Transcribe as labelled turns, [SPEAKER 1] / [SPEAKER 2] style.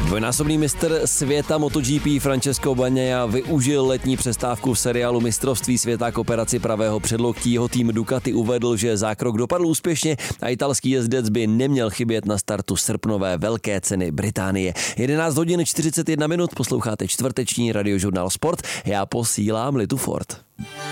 [SPEAKER 1] Dvojnásobný mistr světa MotoGP Francesco Bagnaia využil letní přestávku v seriálu Mistrovství světa k operaci pravého předloktí. Jeho tým Ducati uvedl, že zákrok dopadl úspěšně a italský jezdec by neměl chybět na startu srpnové velké ceny Británie. 11 hodin 41 minut, posloucháte čtvrteční radiožurnál Sport. Já posílám Litu Ford.